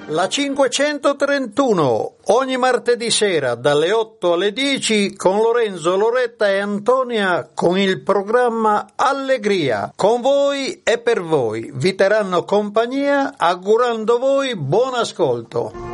La 531, ogni martedì sera dalle 8 alle 10 con Lorenzo, Loretta e Antonia con il programma Allegria. Con voi e per voi. Vi terranno compagnia augurando voi buon ascolto.